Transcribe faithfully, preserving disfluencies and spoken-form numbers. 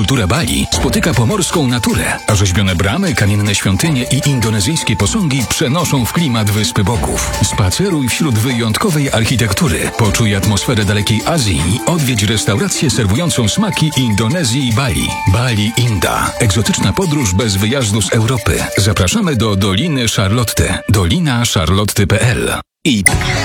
kultura Bali spotyka pomorską naturę, a rzeźbione bramy, kamienne świątynie i indonezyjskie posągi przenoszą w klimat Wyspy Bogów. Spaceruj wśród wyjątkowej architektury, poczuj atmosferę dalekiej Azji i odwiedź restaurację serwującą smaki Indonezji i Bali. Bali Inda. Egzotyczna podróż bez wyjazdu z Europy. Zapraszamy do Doliny Charlotte. dolina charlotte kropka p l. I